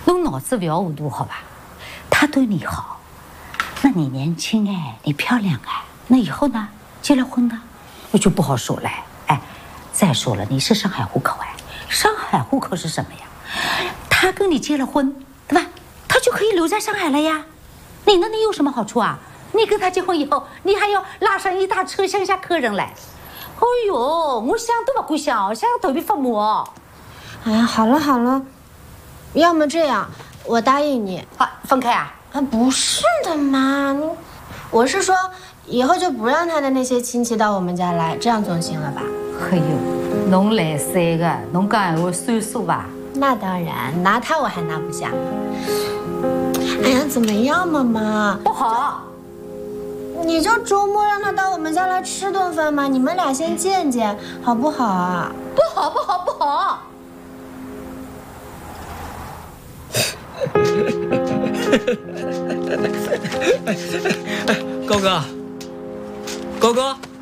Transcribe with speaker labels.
Speaker 1: 侬脑子不要糊涂好吧？他对你好，那你年轻哎，你漂亮哎，那以后呢？结了婚呢，那就不好说了。哎，再说了，你是上海户口哎，上海户口是什么呀？他跟你结了婚，对吧？他就可以留在上海了呀。你那里有什么好处啊？你跟他结婚以后，你还要拉上一大车乡下客人来。哎呦，我想都不敢想，想头皮发麻。
Speaker 2: 哎呀，好了好了，要么这样，我答应你。
Speaker 1: 好，分开啊？
Speaker 2: 不是的嘛，我是说，以后就不让他的那些亲戚到我们家来，这样总行了吧？
Speaker 1: 哎呦，侬来三个，侬讲闲话算数吧？
Speaker 2: 那当然，拿他我还拿不下。哎呀，怎么样嘛妈？
Speaker 1: 不好。
Speaker 2: 你就周末让他到我们家来吃顿饭嘛，你们俩先见见，好不好啊？
Speaker 1: 不好，不好，不好！
Speaker 3: 高哥，高哥。